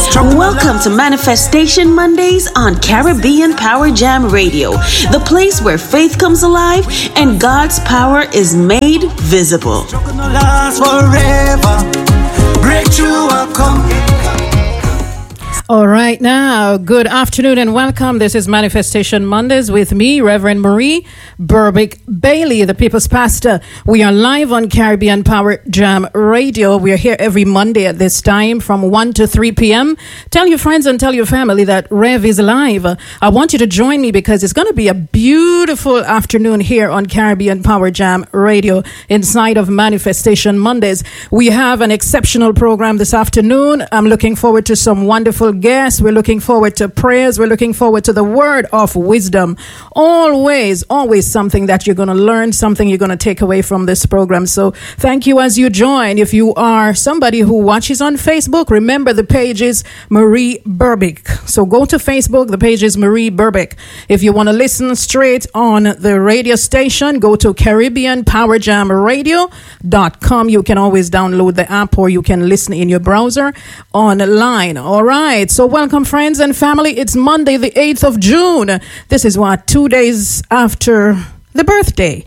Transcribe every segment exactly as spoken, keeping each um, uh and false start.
Welcome to Manifestation Mondays on Caribbean Power Jam Radio, the place where faith comes alive and God's power is made visible. All right, now, good afternoon and welcome. This is Manifestation Mondays with me, Reverend Marie Burbick Bailey, the People's Pastor. We are live on Caribbean Power Jam Radio. We are here every Monday at this time from one to three p.m. Tell your friends and tell your family that Rev is live. I want you to join me because it's going to be a beautiful afternoon here on Caribbean Power Jam Radio inside of Manifestation Mondays. We have an exceptional program this afternoon. I'm looking forward to some wonderful guests. We're looking forward to prayers. We're looking forward to the word of wisdom. Always, always something that you're going to learn, something you're going to take away from this program. So thank you as you join. If you are somebody who watches on Facebook, remember the page is Marie Burbick. So go to Facebook. The page is Marie Burbick. If you want to listen straight on the radio station, go to Caribbean Power Jam Radio dot com. You can always download the app or you can listen in your browser online. All right. So welcome, friends and family. It's Monday, the eighth of June. This is what, two days after the birthday.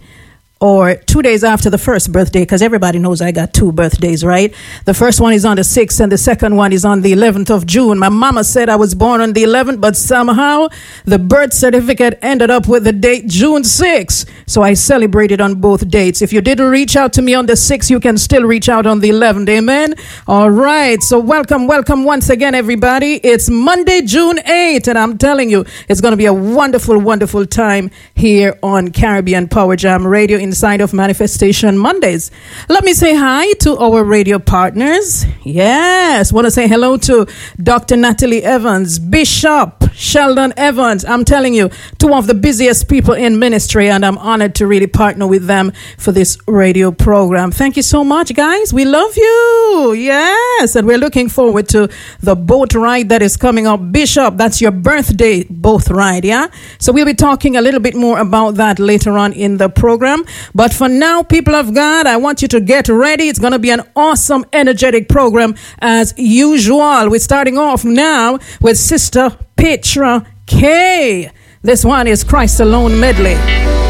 Or two days after the first birthday, because everybody knows I got two birthdays, right? The first one is on the sixth and the second one is on the eleventh of June. My mama said I was born on the eleventh, but somehow the birth certificate ended up with the date June sixth. So I celebrated on both dates. If you didn't reach out to me on the sixth, you can still reach out on the eleventh. Amen? All right. So welcome, welcome once again, everybody. It's Monday, June eighth, and I'm telling you, it's going to be a wonderful, wonderful time here on Caribbean Power Jam Radio in inside of Manifestation Mondays. Let me say hi to our radio partners. Yes, want to say hello to Doctor Natalie Evans, Bishop Sheldon Evans. I'm telling you, two of the busiest people in ministry, and I'm honored to really partner with them for this radio program. Thank you so much, guys. We love you. Yes, and we're looking forward to the boat ride that is coming up. Bishop, that's your birthday boat ride, yeah? So we'll be talking a little bit more about that later on in the program. But for now, people of God, I want you to get ready. It's going to be an awesome, energetic program as usual. We're starting off now with Sister Petra K. This one is Christ Alone Medley.